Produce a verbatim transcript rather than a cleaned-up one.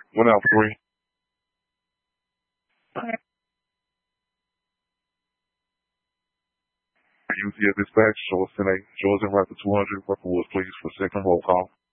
One out three. U T F dispatch, show us ten eight. Show us in route to two hundred. Record please, for second roll call.